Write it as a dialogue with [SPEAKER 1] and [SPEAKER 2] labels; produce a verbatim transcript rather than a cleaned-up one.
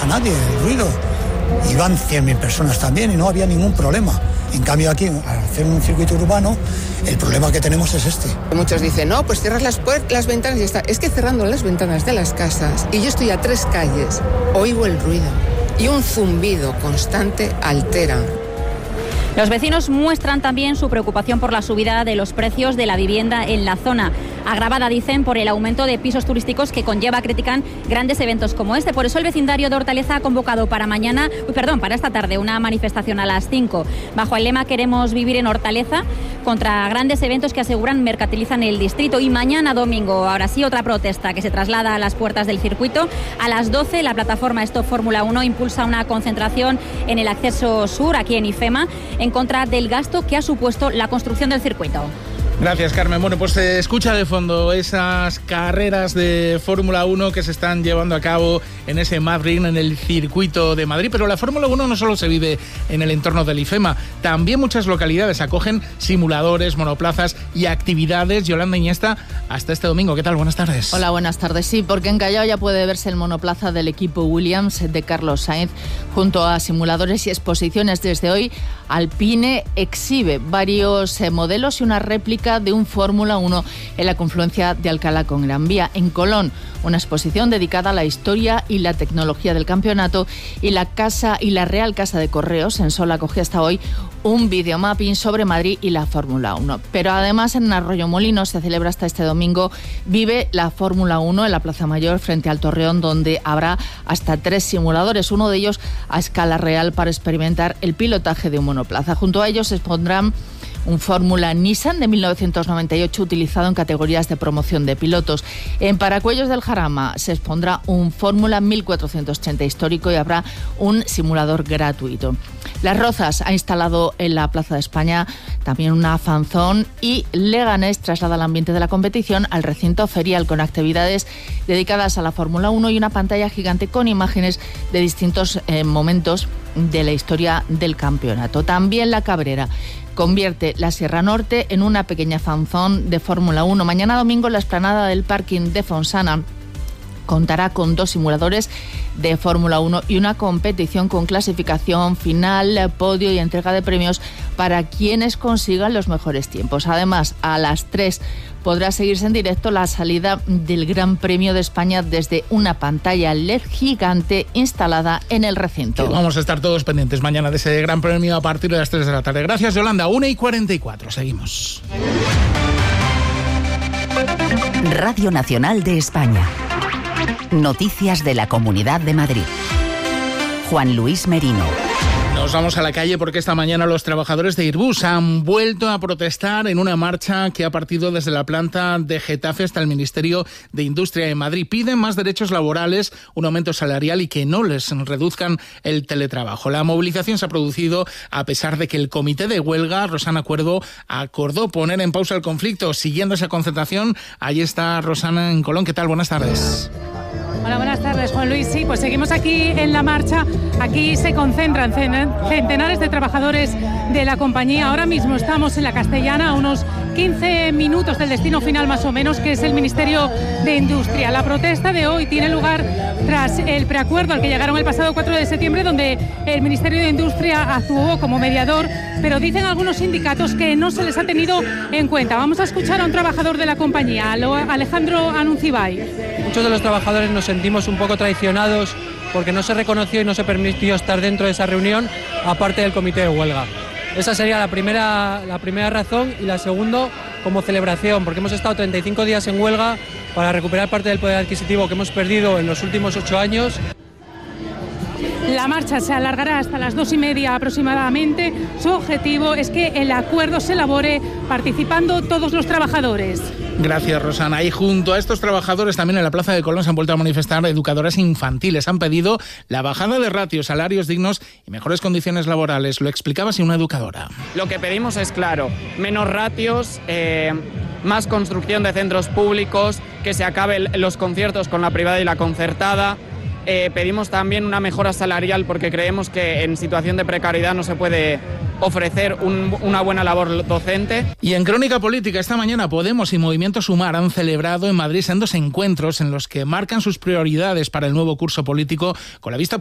[SPEAKER 1] a nadie el ruido. Iban cien mil personas también y no había ningún problema. En cambio aquí, al hacer un circuito urbano, el problema que tenemos es este.
[SPEAKER 2] Muchos dicen, no, pues cierras las puertas, las ventanas y ya está. Es que cerrando las ventanas de las casas, y yo estoy a tres calles, oigo el ruido y un zumbido constante altera.
[SPEAKER 3] Los vecinos muestran también su preocupación por la subida de los precios de la vivienda en la zona, agravada, dicen, por el aumento de pisos turísticos que conlleva, critican, grandes eventos como este. Por eso el vecindario de Hortaleza ha convocado para mañana, uy, perdón, para esta tarde, una manifestación a las cinco, bajo el lema Queremos vivir en Hortaleza, contra grandes eventos que aseguran mercantilizan el distrito. Y mañana domingo, ahora sí, otra protesta que se traslada a las puertas del circuito. A las doce, la plataforma Stop Fórmula uno impulsa una concentración en el acceso sur, aquí en IFEMA, en contra del gasto que ha supuesto la construcción del circuito.
[SPEAKER 4] Gracias, Carmen. Bueno, pues se escucha de fondo esas carreras de Fórmula uno que se están llevando a cabo en ese Madrid, en el circuito de Madrid. Pero la Fórmula uno no solo se vive en el entorno del IFEMA, también muchas localidades acogen simuladores, monoplazas y actividades. Yolanda Iniesta, hasta este domingo. ¿Qué tal? Buenas tardes.
[SPEAKER 5] Hola, buenas tardes. Sí, porque en Callao ya puede verse el monoplaza del equipo Williams de Carlos Sainz, junto a simuladores y exposiciones. Desde hoy, Alpine exhibe varios eh, modelos y una réplica de un Fórmula uno en la confluencia de Alcalá con Gran Vía. En Colón, una exposición dedicada a la historia y la tecnología del campeonato, y la casa y la Real Casa de Correos en Sol acogía hasta hoy un videomapping sobre Madrid y la Fórmula uno. Pero además en Arroyomolinos se celebra hasta este domingo Vive la Fórmula uno en la Plaza Mayor frente al Torreón, donde habrá hasta tres simuladores, uno de ellos a escala real para experimentar el pilotaje de un monoplaza. Junto a ellos se expondrán un Fórmula Nissan de mil novecientos noventa y ocho utilizado en categorías de promoción de pilotos. En Paracuellos del Jarama se expondrá un Fórmula mil cuatrocientos ochenta histórico y habrá un simulador gratuito. Las Rozas ha instalado en la Plaza de España también una fanzón, y Leganés traslada el ambiente de la competición al recinto ferial con actividades dedicadas a la Fórmula uno y una pantalla gigante con imágenes de distintos eh, momentos de la historia del campeonato. También La Cabrera convierte la Sierra Norte en una pequeña fanzón de Fórmula uno. Mañana domingo la explanada del parking de Fonsana contará con dos simuladores de Fórmula uno y una competición con clasificación final, podio y entrega de premios para quienes consigan los mejores tiempos. Además, a las tres podrá seguirse en directo la salida del Gran Premio de España desde una pantalla L E D gigante instalada en el recinto.
[SPEAKER 4] Que vamos a estar todos pendientes mañana de ese Gran Premio a partir de las tres de la tarde. Gracias, Yolanda. una y cuarenta y cuatro. Seguimos.
[SPEAKER 6] Radio Nacional de España. Noticias de la Comunidad de Madrid. Juan Luis Merino.
[SPEAKER 4] Nos vamos a la calle porque esta mañana los trabajadores de Airbus han vuelto a protestar en una marcha que ha partido desde la planta de Getafe hasta el Ministerio de Industria de Madrid. Piden más derechos laborales, un aumento salarial y que no les reduzcan el teletrabajo. La movilización se ha producido a pesar de que el comité de huelga, Rosana Cuervo, acordó poner en pausa el conflicto. Siguiendo esa concentración, ahí está Rosana en Colón. ¿Qué tal? Buenas tardes.
[SPEAKER 7] Hola, buenas tardes, Juan Luis. Sí, pues seguimos aquí en la marcha. Aquí se concentran centenares de trabajadores de la compañía. Ahora mismo estamos en la Castellana, a unos quince minutos del destino final más o menos, que es el Ministerio de Industria. La protesta de hoy tiene lugar tras el preacuerdo al que llegaron el pasado cuatro de septiembre, donde el Ministerio de Industria actuó como mediador, pero dicen algunos sindicatos que no se les ha tenido en cuenta. Vamos a escuchar a un trabajador de la compañía, Alejandro Anuncibay.
[SPEAKER 8] Muchos de los trabajadores nos sentimos un poco traicionados porque no se reconoció y no se permitió estar dentro de esa reunión, aparte del comité de huelga. Esa sería la primera, la primera razón, y la segunda como celebración, porque hemos estado treinta y cinco días en huelga para recuperar parte del poder adquisitivo que hemos perdido en los últimos ocho años.
[SPEAKER 7] La marcha se alargará hasta las dos y media aproximadamente. Su objetivo es que el acuerdo se elabore participando todos los trabajadores.
[SPEAKER 4] Gracias, Rosana. Y junto a estos trabajadores también en la Plaza de Colón se han vuelto a manifestar educadoras infantiles. Han pedido la bajada de ratios, salarios dignos y mejores condiciones laborales. Lo explicaba así una educadora.
[SPEAKER 9] Lo que pedimos es claro, menos ratios, eh, más construcción de centros públicos, que se acaben los conciertos con la privada y la concertada. Eh, pedimos también una mejora salarial porque creemos que en situación de precariedad no se puede ofrecer un, una buena labor docente.
[SPEAKER 4] Y en Crónica Política, esta mañana Podemos y Movimiento Sumar han celebrado en Madrid sendos encuentros en los que marcan sus prioridades para el nuevo curso político con la vista